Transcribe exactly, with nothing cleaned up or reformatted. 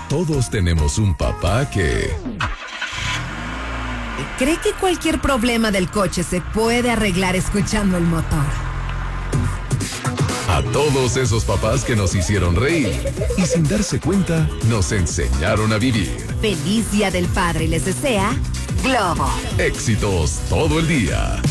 Todos tenemos un papá que... ¿cree que cualquier problema del coche se puede arreglar escuchando el motor? A todos esos papás que nos hicieron reír y sin darse cuenta nos enseñaron a vivir. Feliz Día del Padre les desea Globo. Éxitos todo el día.